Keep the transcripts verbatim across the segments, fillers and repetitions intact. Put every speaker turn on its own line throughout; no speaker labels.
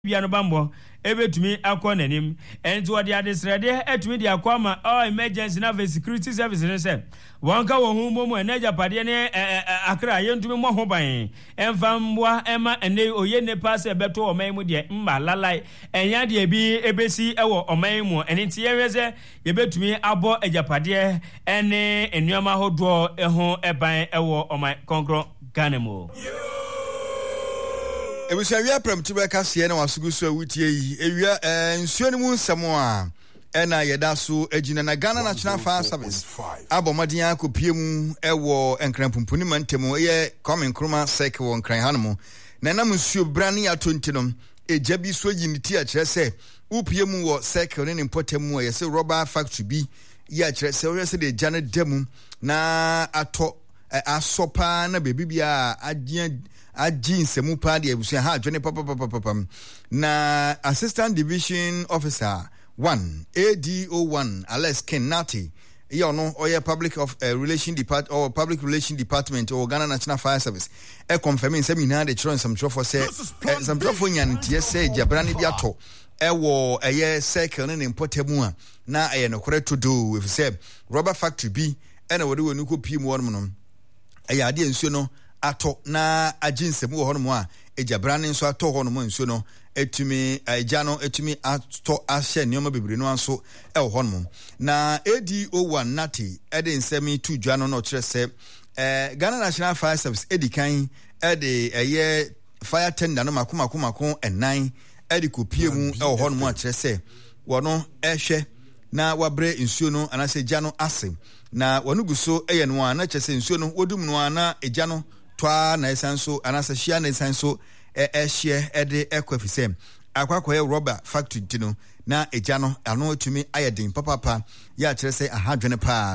bia no bambo ebetumi akọ nanim enti wode adesrede etumi de akọ oh emergency na security service ne se wonka wo hu momu enaja pade ne akra yentumi mo ho ban emfa mboa ema ene oye ne pass ebeto oman mu de mba lalai enya de bi ebesi ewo oman mu enti yeweze yebetumi abo ejapade ene enuama hodo eho eban ewo oman konkro ganemo
Ebusia wia premtibe kase na wasugu so awutie yi ewia nsuo ne mu nsemo a ena yeda so agina na Ghana National Fire Service abomodin akopie mu ewo enkranpumpuni mantemu ye coming kroma cycle won kran hanmo na na nsuo brane atontinom eja bi so yiniti a kire se upie mu wo cycle ne impotemu ye se rubber factory bi ya kire se wo se de jane demu na ato asopa na bebi bia agien Ajin semu pa de abusia ha adwene papa papa papa na assistant division officer one A D O one Alex Kenati you know oya public of uh, relation depart or public relation department or Ghana National Fire Service e confirming say na de tron some for say some for nyan tie say jabrani bi ato e wo eye circle ne importemu a na eye no kore to do if say rubber factory bi e na wode wonu ko pie mu won no eye ade nsuo no ato na aginsem wo hono a ejabrane nso ato hono mo nsuo no etumi eja no etumi ato ahye nioma bebre no anso e wo hono na A D O one nati ede nsemi tu dwa no no kire se eh Ghana National Fire Service edikan ede eye fire tender no makoma komako enan ede kopie mu e wo hono mo a kire se wono ehwe na wabre nsuo no anase eja no ase na wonu guso eye no a na kire se nsuo no wodum no ana eja no twa na esanso anasa hia na esanso e ehie ede ekwafise akwakoye rubber factory dino na eja no ano atumi ayedin papapa ya kire se ahadwene pa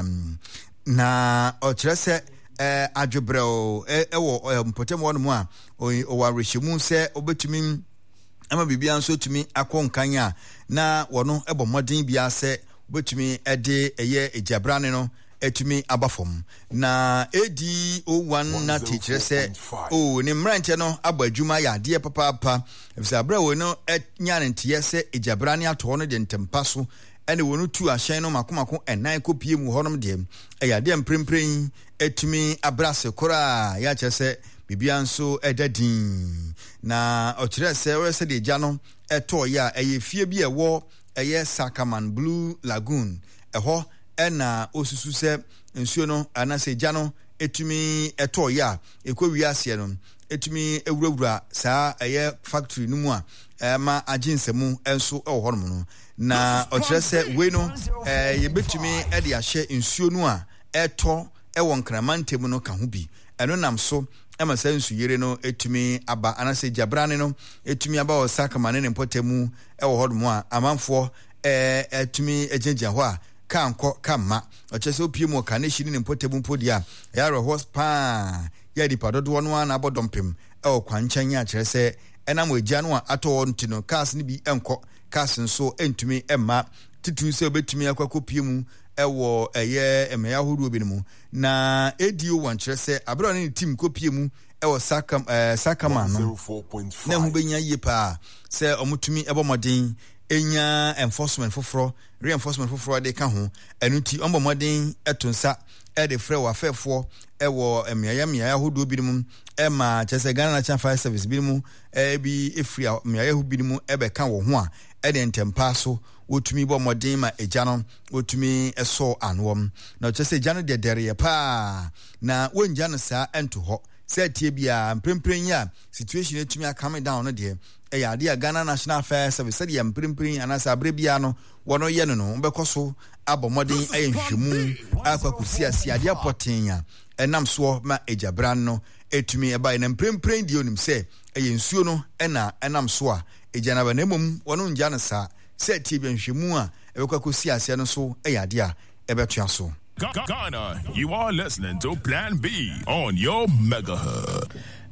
na o kire se eh adwobreo ewo mpotem wonu mu a o wa rehyimu se obetumi ama bibia nso tumi akonkanya na wono ebomodin bia se obetumi ede eye ejabrane no etumi abafom na A D O one na teacher say oh ni mrante no abadwuma ya de papa papa efisa bra wo no enya ntie se ejabrane ato no de ntempa so ene wonu tu ahyen no makomako enan kopie mu honom de eya de mprempren etumi abrase kora ya chese bibia nso edadin na okire se we se de gya no eto ya eye fie bi ewo eye Sakaman Blue Lagoon eho ena osusu se nsuo no anase gya no etumi eto ya ekwa wiase no etumi ewurawura saa eye factory no mu a ema aginsemu enso e ho no na okire se we no eh yebetumi e de ahye nsuo no a eto e won kramantem no ka ho bi eno nam so ema sa nsu yere no etumi aba anase jabrane no etumi aba o Sakaman ne mpotemu e ho no a amanfo eh etumi ejejja ho a kanko kama ochese opie mu ka ne hiri ne mpotemu podia ya ro horse pa ya di padodo no na abodompem e o kwanchan ya kire se enam agya no ato ntino cars ne bi enko cars nso entumi emma titu se obetumi akwakopie mu ewo eye emeya horu obi mu na A D O one kire se abro ne team kopie mu ewo Sakam eh, Sakaman no na hu benya yie pa se omutumi ebomodin enya enforcement foforo reinforcement foforo de ka ho enuti ombomodin etonsa e de frɛ wa fɛfo ɛwɔ emiaya miaya hodo bi mu ɛma kyese Ghana National Fire Service bi mu e bi efria miaya ho bi mu ebe ka wo ho a e de ntempa so wotumi bo modin ma egya no wotumi ɛso anwom na kyese egya no de dere pa na wonja no saa ento ho sɛ tie bia mprempren ya situation etumi akame down no de e ya de Ghana National Fire Service sɛ de mprempren anasa abre bia no wono ye no no bekoso abomodin ayenhwemu akwakusi asiade apotenya enam so ma ejabran no etumi eba na mprempren di onim se eyensuo no ena enam so a ejanaba na emom wono nja no sa se tie bi nhwemu a ebekwakusi asiade no so eyade a ebetua so.
Ghana, you are listening to Plan B on your megahertz.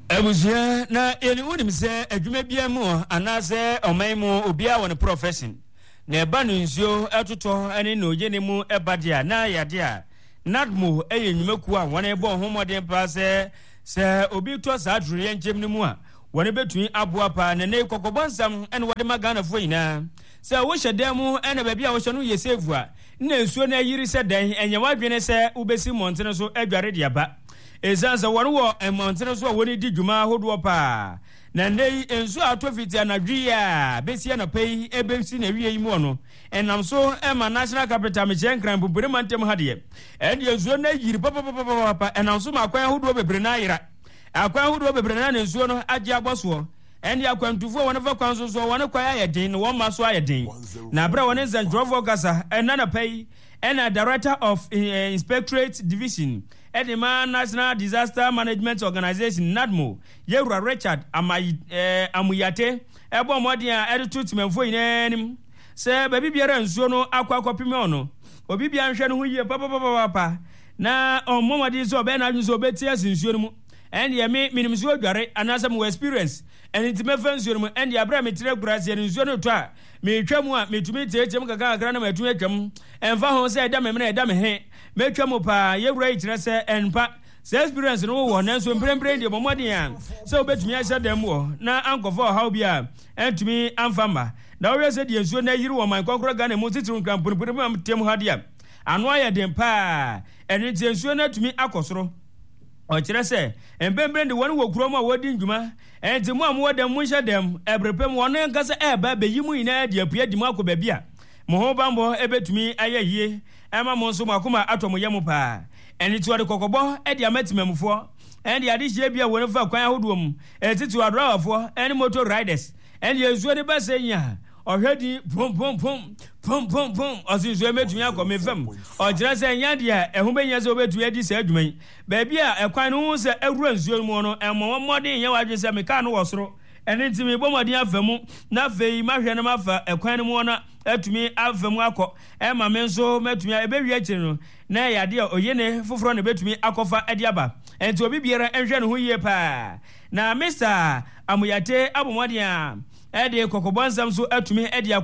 Ebusia na eni unim se adwuma bia mu anase oman mu obia won profession na eba no nsuo atoto ene no ogene mu eba dia na yade a nadmo eye nyumaku a won ebo homodin pa se se obi to sa aduru ye njem no mu a wɔne betumi aboa pa ne ne kokobonsam ene wɔde magana fo ina sɛ wo hyɛdan mu ene baabi a wo hyɛ no yɛ sevu a na nsuo na yiri sɛ dan enye wadwene sɛ ubesi montene so adware de aba esan sɛ wɔne wɔ montene so a wɔne di dwuma hodo pa na nei nsuo atofiti anadwi a besi na pei ebesi na wie yi mu no enam so ema national capital me chenkran bubure mantem hade e de nsuo na yiri papa papa papa enam so makwan hodo bebre na yira akwan hodo bebre na nsuo no agye agboso ene akwantufo wɔne fa kwan so so wɔne kwa ya den no wɔn ma so ya den na bra wɔne zandrofo kasa ena na pei ena director of uh, inspectorate division edema national disaster management organization nadmo yewura Richard amay eh, amuyate ebo modin a editu timemfo yinenim se baby biara nsuo no akwa akopime ono obi bia nhwe no ho yie papa papa papa na omomodi so be na nsuo beti asinsuo no mu and ye me minim so adware anasa mo experience and intimefa nsuo no mu and ya bra metire kurase nsuo no to a metwa mu a metumi tietem kaka akra na metumi atwam emfa ho se eda memre eda me he metwa mu pa yewura ikire se enpa se experience no wo na nso mprempren de momodin a se obetumi ahye dem wo na ankofo how bia entumi amfama na wo se de nsuo na yiri wo man kokoro ga na mu titiru nkrampurupuru am tem hade a ano aye dem pa eni tie nsuo na tumi akosoro o kire se embembrem de woni wo kurom a wodi ndwuma enti mu am wodam mu hye dem ebrepem woni nkasa e ba be yimu ina de apua di mu akoba bia mo ho bambo ebetumi ayehie ema mo nso makoma atomo yemu pa eni to de kokobo e de amatimamfo eni ade hye bia woni fa kwan ahodom etitu adrawafo eni motor riders eni yezuo de ba senya ohwedi pom pom pom pom pom pom osinso emetumi akome fam ogire se nya de a ehu benya se obetu adi se adwuman ba bia ekwan no se awura nsuo mu no emo modin nya wadwe se meka no wosoro eni ntimi bomodin afamu na fei mahwe no mafa ekwan no mu na atumi afamu akọ e ma me nso matumi ebewi akire no na yade oyene foforo na betumi akofa adi aba enti obi biara enhwe no ho yie pa na Mister Amuyate abomodin a ede kokobonsam so atumi ede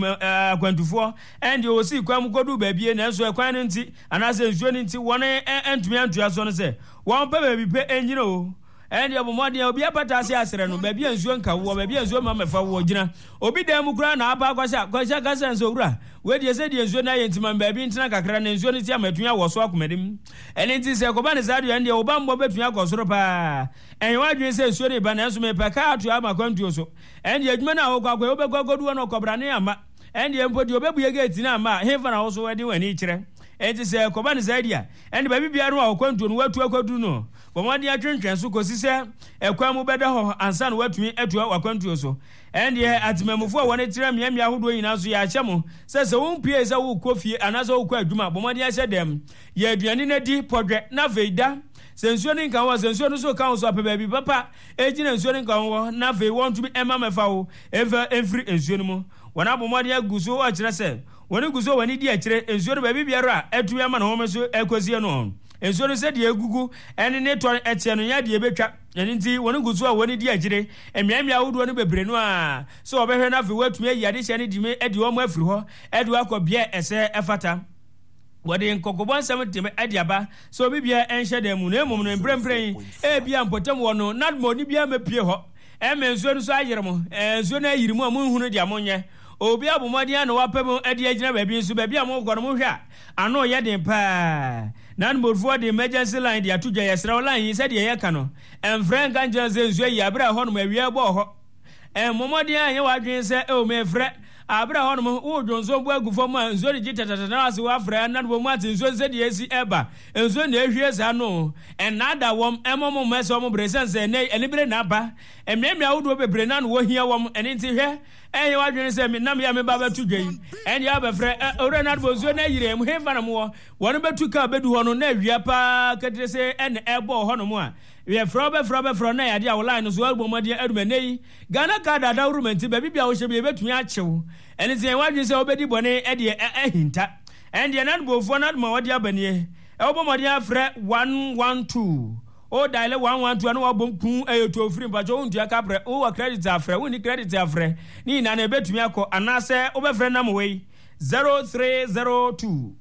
akwantufo ende osi kwam godu baabie na so ekwan no nti anase nsuo no nti wone entumi antua so no se won pa baabi pe enyina o ende abomodin obi apata ase asere no baabie nsuo nka wo baabie nsuo ma mefa wo gina obi dan mu kura na apa kwasha kwasha gasa nso wura we de se de nsuo na ye ntima baabi ntina kakra na nsuo no ti amatunya wo so akomadim ene nti se koba ne sadu ende obambo betunya kosoro pa en wadwe se nsuo ne ba na nso me pa ka atu amakwantuo so ende adwuma na wo kwakwa obegwagodu no kobrane ama ende empodi obebuye gate na ama hefa na wo so wedi wani kire enti se koba ne sadu a ende baabi bia no akwantuo no watu akwadu no bomodi atwentwen so kosise ekwan mu beda ho ansa no watumi atua wakwantuo so ende atimamufo a wone tira miamia hodo nyina so ya ahyemo se se wo mpie se wo kofie anaso wo kwa adwuma bomodi ahye dem ye aduane na di podwe na veida sensuo ni kan wo sensuo no so kan so apeba bi papa ejina sensuo ni kan wo na ve won tumi ema mefa wo eva every ensuo no mu wona bomodi aguso o kire se woni guso woni di akire ensuo no ba bi biara atu ema na ho so ekosie no ensuo no se de egugu ene ne to etie no ya de ebetwa ene nti woni guso a woni di agire emiamia wodo no bebre no a so obehwe na fe watumi ayade hye ne dime edi wo mo afiri ho edi akobie ese efata wode nkokobonsam teme adiaba so bibia enhye dem mu na emum no mbrembrem e bia mpotem wo no nadmo ni bia mapie ho e me ensuo no so ayere mo ensuo na ayiri mu a munhunu dia monye obi abomodi an wapem ade agina baabi nso baabi a mo goro mo hwa ano ye den pa nan morfo de emergency line de atudwa yesra line se de ye ka no enfren ganja ze nsuo yi abra ho no awia bo ho e momodi an ye wadwen se e o me frɛ abra ho no wo dwonso bo agufo mu nsuo de gitatata na ase wa frɛ nan bo mu ate nsuo se de esi eba nsuo na ehwie za no enada wom emomo meso mo bresense ne enibere na ba ememia wodo bebre na no wo hia wom eni nti hwɛ enye wadwen se me nam ya me ba batu dwen enye abefre ore na bo nsuo na yire mu hefa na mo wonu betu ka bedu ho no na awia pa kedre se en ebo ho no mo a we frobe frobe fro na yade a line so albomadi adumanei Ghana ka da da urumenti ba bibia wo hye be betumi akyew ene se wadwen se obedi bone e de ahinta ende na bo fo na ma wade abanie e obomodi afre one one two o dial one one two na wabom kun ayeto free mpacho untu akabre o wa credit afre woni credit afre ni na na betumi akọ anase obefre na mwe zero three zero two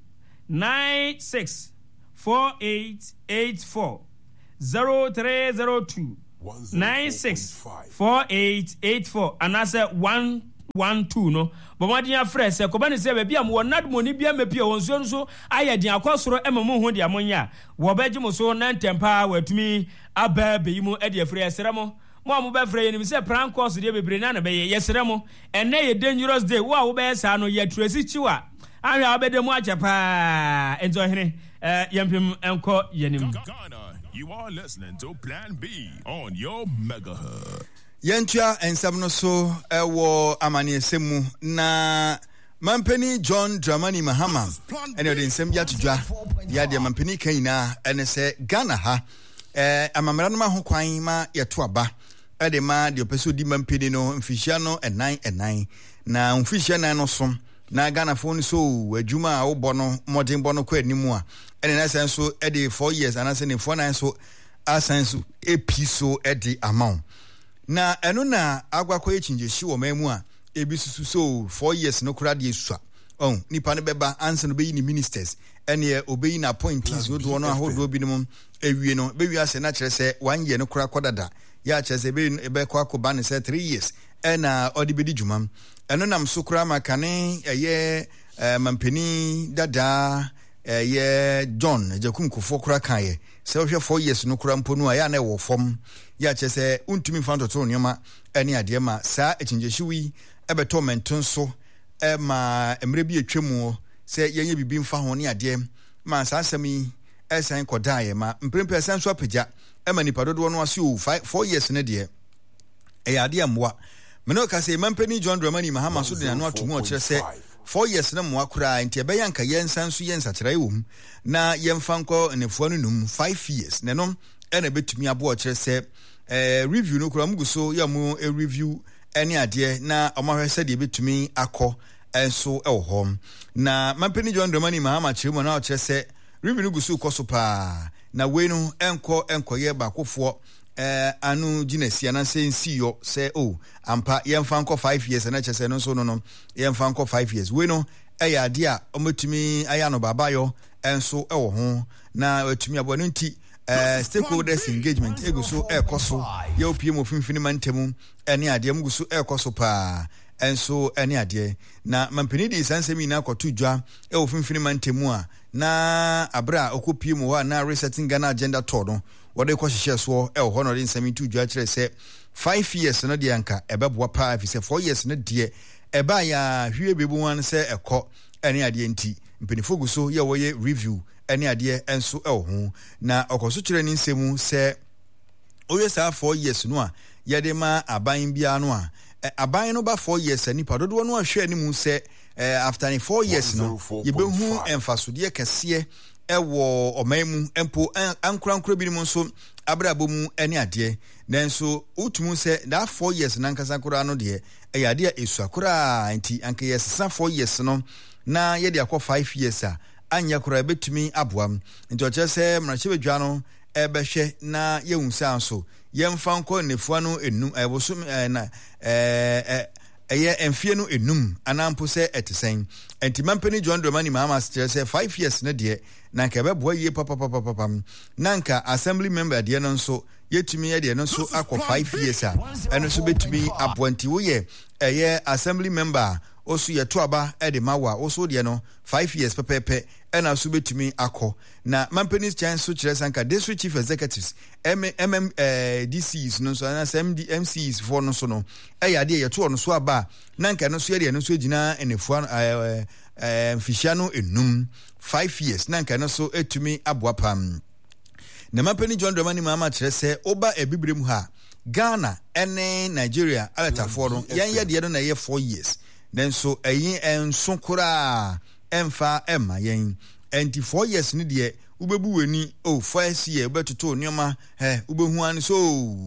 nine six four eight eight four zero three zero two nine six four eight eight four and I say one one two no but what dia fresh e ko ba ne se ba bia mo nad mo ni bia mepia won so so aye dia akosoro e mo ho dia monya wo ba gimo so na ntempa watumi aba be yimu e dia free esere mo mo mo ba free ni se prank course dia bebre na na be yesere mo ene ye dangerous day wo a wo ba sa no ye tracy chiwa ahwe abede mo achepa enzo hene eh yempim enko yenim.
You are listening to Plan B on your megahertz.
Yentua ensam no so ewo amane semu na Mampeni John Dramani Mahama ene de nsem ya tudwa ya de mampeni kanina ene se Ghana ha eh amamra no ma ho kwan ma yeto aba e de ma de opeso di mampeni no mfihia no enan enan na mfihia nan no som na Ghana phone so adwuma a wo bo no modern bo no kwa animu a ene na sen so e de four years anase ne four nine so asan so episo e de amount na eno na agwakọ echinje shi wo mamu a ebi susu so four years no kura de esua oh nipa ne beba anse no beyi ni ministers ene obeyi na appointees wodo no ahodo bi no ewie no bewi ase na kire se one year no kura kodada ya kire se be ebe kwa koba ne se three years ena odi bedi djuma eno nam so kura makane eye mampeni dada eye John Jakum Kufo kura kaye se ohwe four years no kura mpo no aya na wo fom ya kire se untumi fa ntoto nyoma ene ade ma sa echinje shiwi ebeto menton so e ma emre bi etwemu se yenye bibi mfa ho ne ade ma sa asemi esan kodae ma mprempe esan so apagya e ma nipa dodo no ase o four years ne de e ade amwa me no ka se mampeni John Dramani Mahama so de na no atomu o kire se four years na mwa kura nti ebe yanka yensan so yensa kire wom na yemfa nko nefuo no num five years ne no e na betumi abo o kire se eh review no kura muguso ya mu e review eni ade na omahwese de betumi akọ enso e ho na mampeni John Dramani Mahama chirimo na o kire se review no guso koso pa na we no enko enko ye bakofo eh anu ginesia na sensi yo se o ampa yemfa nko five years na kire se no so no no yemfa nko five years we no e ya ade a ometumi aya no baba yo enso e ho na otumi abo no nti Uh, stakeholders engagement ego so ekoso ye opie mo finfini mantemu ene ade mu so ekoso pa enso ene ade na mampeni di sansemi na akoto dwa e wo finfini mantemu a na abra okopie mo wa na resetting Ghana agenda to no wode ko hihye so e wo no de nsemi to dwa kire se five years no de anka ebeboa pa fi se four years no de e ba ya hwie bebu wan se ekọ ene ade nti mpeni foguso ye wo ye review ene ade enso e ho na okoso kire ni nsemu se oye sa four years no a ye de ma aban bia no a aban no ba four years ani padodo no ahwe ani mu se after four years no ye be hu emfasode kese e wo omamu empo ankurankura bi mu nso abrabo mu ene ade nanso utumu se that four years na nkasa kura no de e yade esu akura anti anka yesa four years no na ye de akọ five years a anya kura betumi aboam nti oche se mrache bedwa no ebehwe na yehunsa nso yemfa nko nefua no enum eboso na eh eye emfie no enum anampo se etesen enti mampeni John Dramani Mahama se five years na de na nka beboa ye papa papa papa na nka assembly member de no nso yetumi ye de no nso akọ five years a eno so betumi aboanti wo ye eye assembly member osu ye to aba e de mawa osu de no five years pepepe ena so betumi akọ na mampeni's chance so kire sanka district chief executives mm eh dcs no so na md mcs for no so no e ya de ye to no so aba na nka no so ye de no so gina enefu eh eh mfihia no enum five years na nka no so etumi aboa pam na mampeni John Dramani Mahama kire se oba ebibrem ha Ghana ene Nigeria aletafo no yan ye de no na ye four years then so eyin enso kura emfa emma yen enti four years ni de ubebu weni o five years ubetoto nioma eh ubehu an so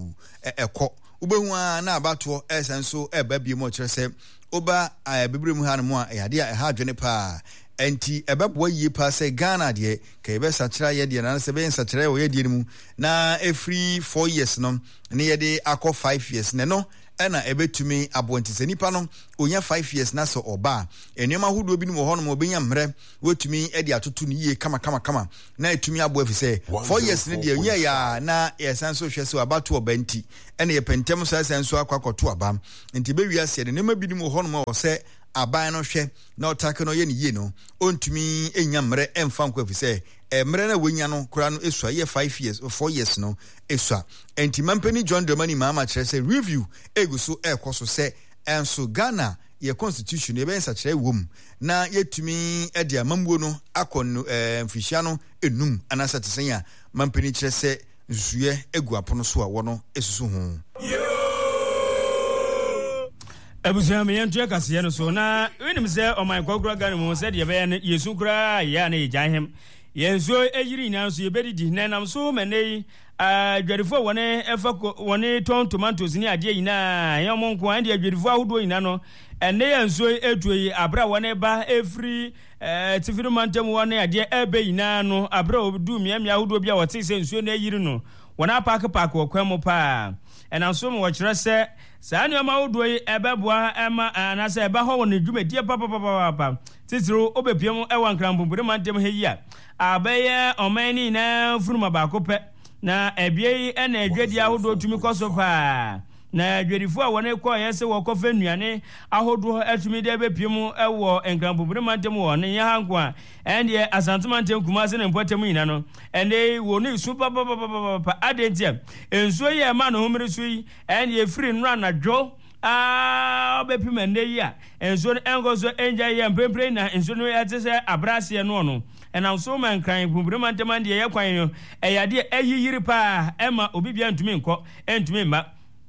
ekọ ubehu an na abato esenso eba bi mo kire se oba bebrem ha no mo a yade a ha adwene pa enti ebebo yie pa se Ghana de ka ebe sakira ye de na se be sakira wo ye de mu na every four years no ne ye de akọ five years ne no ɛna ɛbɛtumi abɔnti sɛ nipa no onya five years na sɛ ɔba enema hodo bi no wɔ hɔ no obenya mmerɛ wetumi ɛde atoto ne yie kama kama kama na etumi abo afi sɛ four years ne deɛ onya ya na yɛsan so hwɛ sɛ abato ɔba nti ɛna yɛpɛntɛm sɛ sɛ nso akwakoto aba nti bɛwi ase de nema bi no wɔ hɔ no wɔ sɛ aban no hwɛ na ɔtake no yɛ ne yie no ontumi enya mmerɛ ɛmfa nkɔ afi sɛ mmerɛ na wonya no kora no esua yɛ five years or four years no esua enti mampani John Dramani Mahama kyerɛ sɛ review egu so ɛkɔ so sɛ ɛnso Ghana yɛ constitution yɛ bɛn sakyerɛ wom na yɛtumi ɛde amambuo no akɔ no mfihia no enum anasa te sɛn a mampani kyerɛ sɛ nsuye egu apono so a wɔno esusu ho
Abusia me yentu akase no so na wenim sɛ ɔman kwakura Ghana mu sɛ de bɛyɛ yesu kura ya na yɛgyahem yenso eyiri nyina so yɛbɛdidi nanam so menei adwadifo wɔne ɛfa wɔne ton tomatoes ni ade nyina yɛmo nko ande adwadifo ahodo nyina no ɛne yenso etuoyi abra wɔne ba efri eh tifiri mantem wɔne ade ebe nyina no abra odu miamia ahodo bia wɔte sɛ nsuo na eyiri no wɔna pack pack wɔ kwam pa ɛna so mo wɔkyerɛ sɛ saa ne ma wodo yi ɛbɛboa ɛma anase ɛba hɔ wɔ ne dwumadie papapapa titiro obepiam ɛwɔ nkrambombure mantem ha yi a abɛyɛ ɔman na furuma baako pɛ na ebie ɛna adwadi ahodo tumi kɔso pa na adwadifo a wɔne kɔ yɛ sɛ wɔkɔfa nnuane ahodo atumi de bepiam ɛwɔ nkrambombure mantem wɔ ne hanko a ɛnde asante mantem kuma se ne mpɔtem nyina no ɛne wɔ ne su papapapa adentia ensuo yi ɛma no homere so yi ɛne efiri nra na dwo ah obepim ende yi a ensuo no engo so enja yi mpempre na ensuo no yɛte sɛ abrase no no ɛnam so man kran bumbure mantem ande yɛ kwan no ɛyade ayiyiri pa ɛma obi bia ntumi nkɔ entumi mma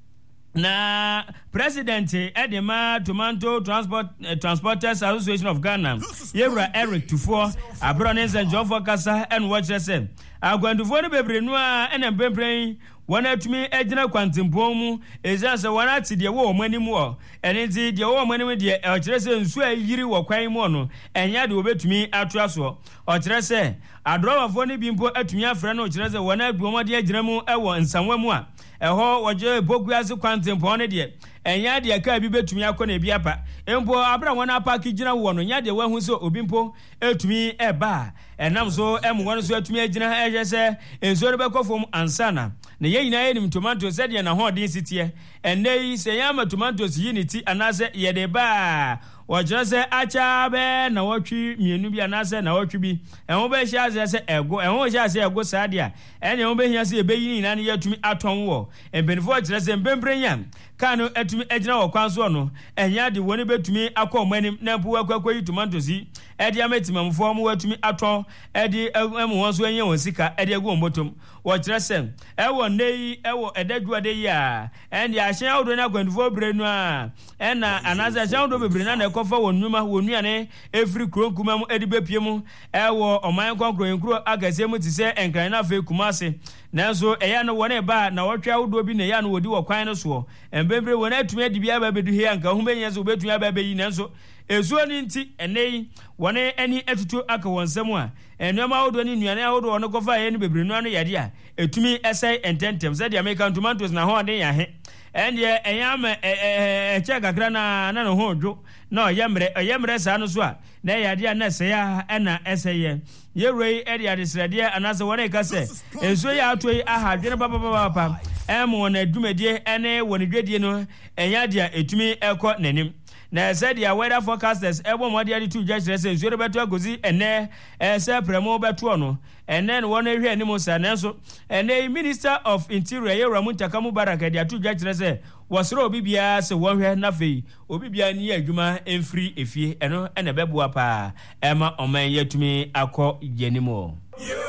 na president Edema Tomato Transport uh, Transporters Association of Ghana Yewra Eric Tufo abrones and John Fokasa and watch them agwandufo no bebre no a ena bembre wona atumi agina kwantempo mu eza se wona ati de wo omani mu o ene nti de wo omani mu de e kire se nsu ayiri wo kwan mu no enya de obetumi atoa so o kire se adrowafo ne bimpo atumi afra no kire se wona aduomode agina mu e wo nsanwa mu a eho woje boguase kwantempo ne de enya de ka bi betumi akọ na bi apa empo abra wona apaki gina wo no nya de wahu so obimpo etumi eba enam so em wona so atumi agina ehye se enso re bekofom ansana na ye nyina enim tomato se de na ho de sitie enei se yama tomatoes yi ni ti anase ye de ba wajira se acha be na watwi mienu bi anase na watwi bi enwo be hia se se ego enwo hia se ego saade a ene enwo be hia se ebeyi ni na ne yatumi aton wo embenfo wajira se mbembrenya kanu etumi agina wo kwan so no enya de woni betumi akọ manim na bu akwakoyi tomatoes yi edi ametimamfo mo watumi aton edi emu won so enye won sika edi egu ombotom wajira se ewo nei ewo edaduade yi a ende ahyen awdo na kwandufo brenu a ena anase ahyen awdo bebre na na kofa wonuma wonuane efri kronkuma mu edi bepie mu ewo oman konkro enkro agase mu tise enkran na fe kumase nanso eya no wona ba na wotwa awdo bi na ya no wodi wo kwan no so embembre wona atumi adi bia ba bedu he anka humenya so betumi aba beyi nanso ezuo ni nti enei wona ani etutu aka wonsam a enema awdo ni nuane awdo wono kofa ye no bebre no ano yade a etumi esai ententem se de American tomatoes na ho de ya he ende eyama eh che kakra na na no ho dwo na oyemre oyemre sa no so a na yade a na se ya na eseye yerei ede adesrede anase wona ka se enso ya atoi aha dwene papa papa em wona adwumadie ene wona dwadie no enya de etumi ekọ nanim na said ya weather forecasters ebo mo de tu just say enso re beto agozi ene eh se premo beto no ene no wona hwe anim sa nanso ene minister of interior Yewra Muntakamu Baraka de atu just say wasoro obi bia se wo hwe na fei obi bia ni adwuma emfiri efie eno ene beboa pa ema oman yatumi akọ yenimo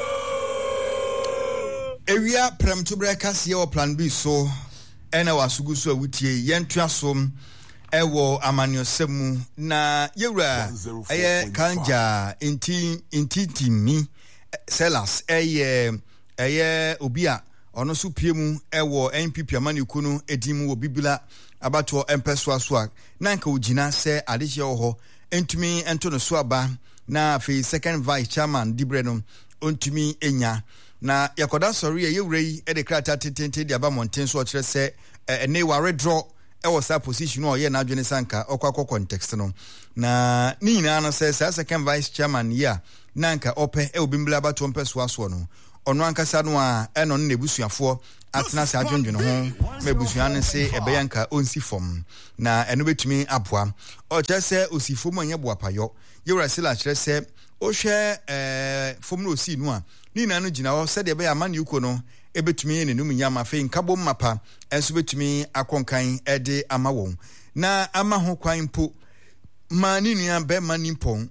ewia premtubre kase wo plan B so ena wasugu so awutie yentuasom ewo amaniosemu na Yewra eye kanja inti intitimi sellers eye eye obia ono so piemu ewo N P P amanikuno edimu wo bibila abato empeso aso na nka ogina se adehye ho entumi ento no so aba na fe second vice chairman dibre no ontumi enya na yakoda sorry Yewra yi e de krata tentente de aba monten so kire se ene ware draw ɛwɔ sa position no ɔyɛ na adwene sanka ɔkɔ context no na ni nyina no sɛ sa second vice chairman ya nanka ɔpɛ ɛwɔ bimbla bato mpɛ so aso no ɔno ankasa no a ɛno no nebusuafoɔ atena sa adwendwene ho mebusua no se ɛbɛyanka onsi fam na ɛno betumi aboa ɔkyɛ sɛ osifo mu anyɛ boapayɔ yɛwura sila kyerɛ sɛ ohwɛ eh fom no osi no a ni nyina no gyina hɔ sɛ de ɛbɛyɛ amane uko no ebetumi ne num nyama fe nkabo mapa enso betumi akonkan ede ama won na ama ho kwan po ma ni nua be ma ni pon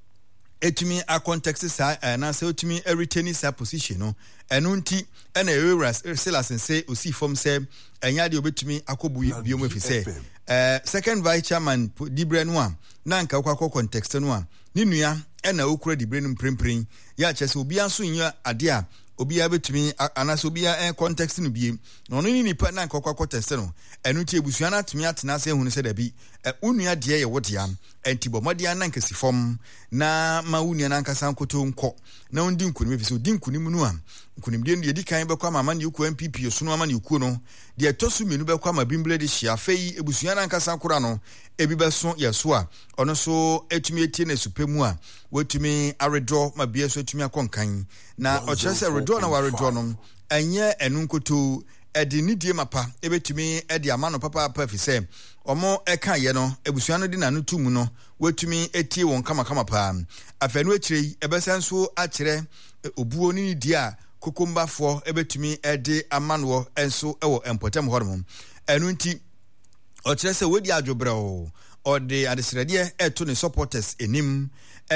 etumi a context sa na se etumi a retain sa position no eno nti na ewura selasense osi fom se enya de obetumi akobu biom efise eh second vice chairman dibre no a na nka kwakọ context no a ni nua na okura dibre no mprempren ya kyese obi anso nya ade a obi abetumi anaso obi a context no biem no no ni nipa na nka kwakọ test no eno nti ebusua na atumi atena se ehunu se da bi unua de ye wodea enti bomodea na nkasi fom na ma unua na nkasa nkoto nkọ na undi nkunim efise odi nkunim no a nkunim de no yedi kan bekwa ma mane uku M P P so no amane uku no de tosu menu bekwa ma bimble de hia fei ebusua na nkasa nkora no ebi beso yeso a ono so etumi etie na supemu a wetumi aredo ma bia so etumi akonkan na ochese redo na waredo no enye enu nkoto edi nidie mapa ebetumi edi amano papa papa fise omo eka ye no ebusua no di na no tumu no wetumi etie won kama kama pa afenu ekire ebesenso akire obuo ni di a kokombafo ebetumi edi amano enso ewo empotem hormon enu nti okire se wedi adwobre o ode adesrede eto ne supporters enim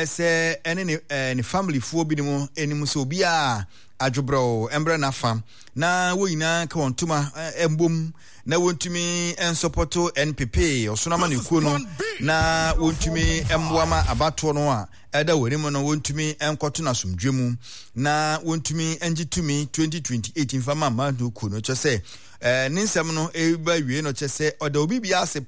ese ene ne ne family fo bi mu enim so obi a adwobro embre na fam na woyina ka wontuma embom na wontumi ensopoto N P P osonama ne kuo no na wontumi emboama abato no a eda wenim no wontumi enkoto na somdwemu na wontumi engitumi twenty twenty-eight mfama ma do kuo no kyese eh ninsem no eba wie no kyese oda obi bia ase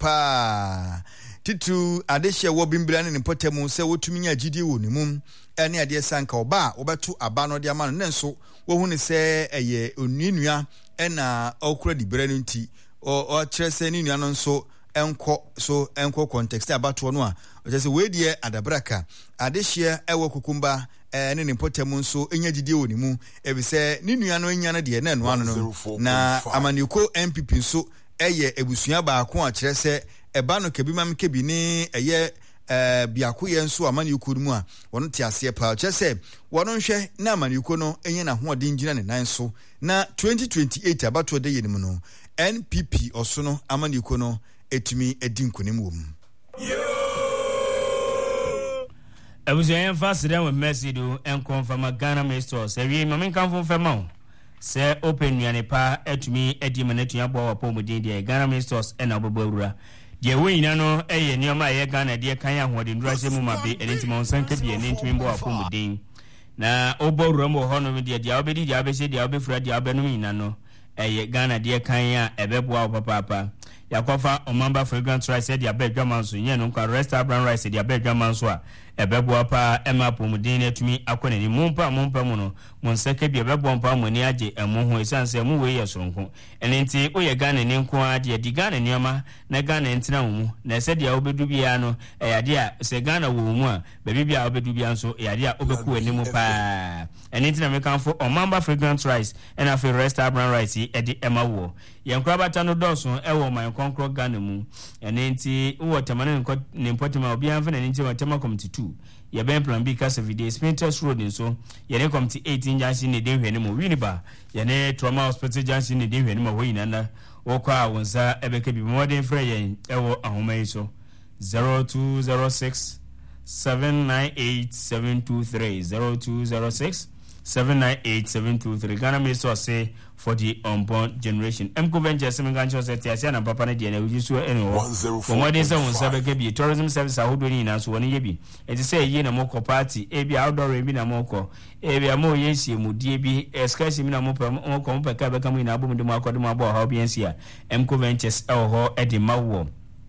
pa titu adehye wo bimbira ne potemu se wotumi nya gidi wo nimum ene ade sanka oba obeto aba no de ama no nenso wo hu ne se eye onuinua ena okura dibira no nti o kire se ni nua no nso enko so enko context abato no a o se we die adabraka adehye ewo kukumba ene ne potemu nso enya gidi wo nimu ebise ni nua no enya na de na eno ano no na amaniko M P P nso eye ebusua ba ko a kire se eba no kebi mam kebi ni eye eh biako ye nso amani ukuru mu a wono te ase pa chese wono nhwe na amani uko no enye na ho ode ngina ne nan so na twenty twenty-eight abato de yenim no N P P oso no amani uko no etumi edi nkonim wom
abuzo en fast dem with Mercy do en confirm Ghana Masters e wi mame kan fon fema se open nuane pa etumi edi manetua bo wa pomudin de Ghana Masters en obabo awura de weyina no eye nioma ye Ghana de kan ya hode ndura se mu mabe enenti ma onsanka bi ene ntumi bo wa pomudin na obawura mo hono me de de obedi de abese de obefura de abenu yina no eye Ghana de kan ya ebeboa papa papa yakofa omamba fragrant rice de abedwa so nye no kwa restaurant rice de abedwa so a ebeboa pa ema pomudin etumi akona ni mumpa mumpa mu no monsaka bi ebeboa mpa mu ni age emu ho esanse mu we yesoronko enenti oye Ghana ni nko ade di Ghana nioma na Ghana entina mu na ese de obedu bia no eyade a se Ghana wo mu a bebi bia obedu bia so eyade a obeku enimu pa enenti na mekanfo omamba fragrant rice ena fe restaurant rice e de ema wo yenkura bata no doso ewo man konkro Ghana mu enenti wo temane nko ne mpotema obi anfa na nenti wa tema committee two ye ben plan B case video Spinters Road nso ye ne committee eighteen junction ne de hwene mu winiba ye ne trauma hospital junction ne de hwene mu ho yinana wo kwa wonsa ebeke bi modern frɛ ye ewo ahoma yi so zero two zero six seven nine eight seven two three zero two zero six seven nine eight seven two three Ghana Masters say for the unborn generation. M Ventures Semengancho said Tiasia and Papa Nadia, which is anyway. For more days on Sabacabi, tourism service are holding us one yebi. It is a yena moko party, a be outdoor rebina moko, a be a more yensi, mudibi, a scarcely moko, moko, Pacaba coming album, the Marco de Mabo, Hobbiansia, M Ventures, our Eddie Mawo.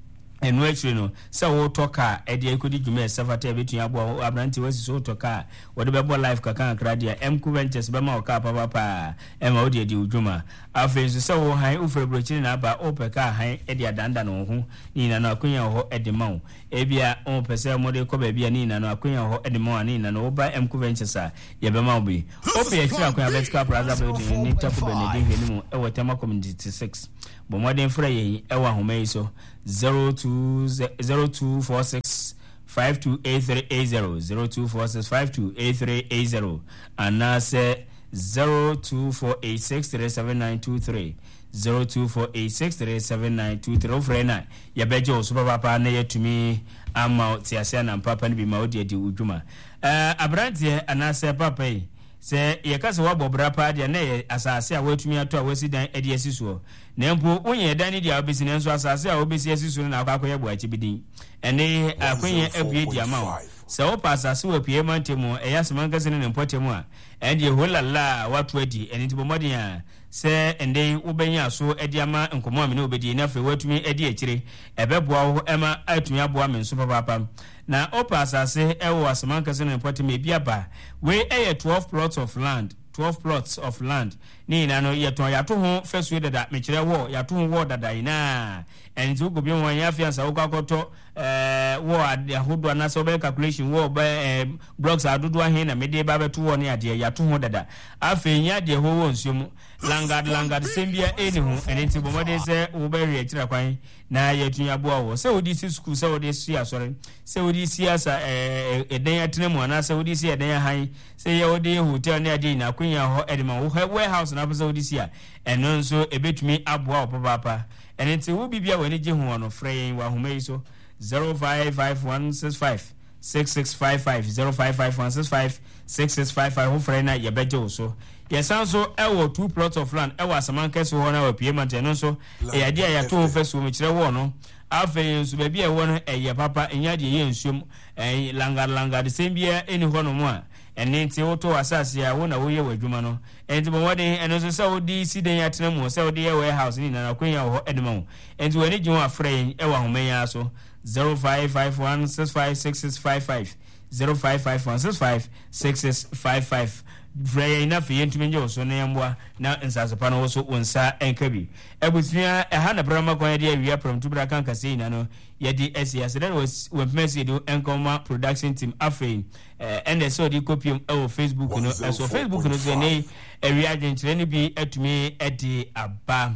enu actually no se wo toka e de ekodi dwuma safata betu abo abranti wasi so toka wo de bebo life kaka akra dia Mku Ventures be ma oka papa pa e ma odi edi dwuma afi so se wo han ufre brochiri na ba opeka han e de adanda no ho ni na no akonya ho e de ma wo e bia on pese mo de ko ba bia ni na no akonya ho e de ma ni na no ba Mku Ventures a ye be ma obi ope ye kira akonya vertical plaza building ni tapo benedi hwenimu e wo tema community six bo modern fra ye e wa homa yi so zero two zero two four six five two eight three eight zero zero two four six five two eight three eight zero and I say zero two four eight six three seven nine two three zero two four eight six three seven nine two three ofrena ya bejo so papa na yetumi ama tiase na papa ni bi ma odi edi udwuma eh abrantie anase papa yi se yekase wa bobra pa de na asase a watumi ato a wasi dan edi asisuo na mpo onye dan ni dia obesi na nso asase a obesi asisuo na akwakoye bo achibidin ene akonye abue di ama se wo pa asase wa pie mantemu eya semankase ne mpotemu a ende holala watu edi ene tibo modin a se ende ubenya so edi ama nkomo amene obedi na fe watumi edi akire ebeboa wo ema atumi aboa men so papa na opa asase ewo asemankase ne mpotemu ebiaba we eye twelve plots of land twelve plots of land ni na no yeton yato ho fesu dada mekire wo yato ho wo dada ina enti ugo bi won ya fiansa wo kwakoto eh wo ade ahodo na so be calculation wo be eh, blocks adodo ahe na mede ba beto wo ne ade yato ho dada afenya de ho wo nsuom langard langard sembia eni ho enti bomode se wo be re akira kwan na yetun aboa wo se odi si school se odi si asore se odi si asa eh eden atenemu na se odi si eden han se ye odi hotel ne ade na kunya ho edema wo warehouse na pese odi si a eno nso ebetumi aboa wo papa enti wo bibia wani je ho no frey wa homa iso zero five five one six five six six five five zero five five one six five six six five five ho frey na ye beje so yes so ewo two plots of land ewo asamankese ho na wa pie manteno nso e yade ya to fesu me kire wo no afen nso ba bia wo no eye papa enya de ye nsuom eh langar langar sembia eni ho no mo a ene nti wo to asase a wo na wo ye wadwuma no enti bo wode eno so se wo di siden ya tena mu se wo di ye warehouse ni na kwenya ho edema ho enti wani gye ho afrɛ ewa homanya so zero five five one six five six six five five zero five five one six five six six five five Freya ina fi yentumi nje so na yamwa na nsasepa no so onsa enkabi ebutua eha na brama kwa de awia from tubra kan kase ina no ye di S S that was when Messi do Enkoma production team afrain and so di copy o Facebook no so Facebook no so ne awia agent ne bi etumi edi aba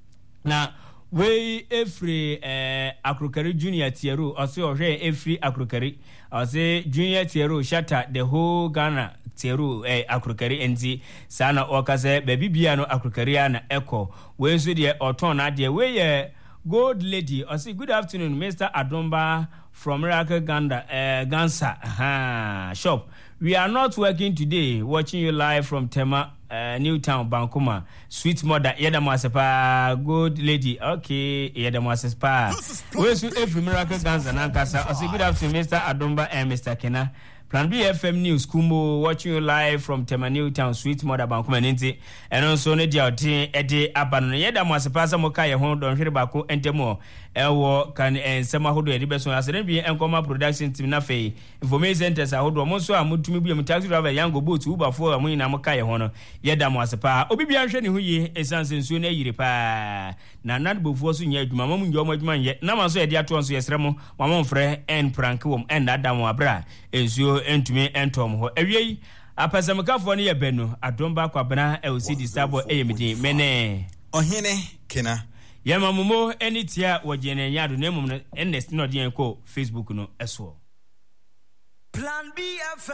na we every eh Akrokari Junior Tieru also ohwe every Akrokari ose Junior Tieru shatter the whole Ghana Tieru eh Akrokari enti sana okaze baby bia no Akrokari na echo we so de oton na de we ye gold lady ose good afternoon Mister Adomba from Miracle Ganda uh, Gansa uh, shop. We are not working today. Watching you live from Tema, uh, Newtown, Bankuma. Sweet mother, Yeda Masepa, good lady. Okay, Yeda Masepa. Where's every Miracle Gansa Nankasa? I say good afternoon, Mister Adomba and Mister Kena. Plan B F M News, Kumbo, watching you live from Tema Newtown, Sweet Mother Bankuma Ninti, and also Nedia Ede Aban, Yeda Masepasa Mokaya, Hon, Don Hiribako, and Temo, Elwo, can and Samahudu, Edibeson, as an B Enkoma production team Nafe, information centers, I hold almost so I moved to me, taxi driver, young go to Uber for a win, Amakaya Hono, Yeda Masepa, Obibian Shani, who ye, a sans in Sune Yiripa, Nanad before soon yet, Mamma, your man yet, Namaso, Edia Tons, yes, Remo, Mamma Fre, and Prankum, and Adamo Abra, is you. Entumi entom ho awie apasamkafo ne ye benu adomba kwabena L C D sabo eyemidi mene
ohene kena
yema mumo enitia wojene nyado nemum no ns no de ko Facebook no eso Plan B F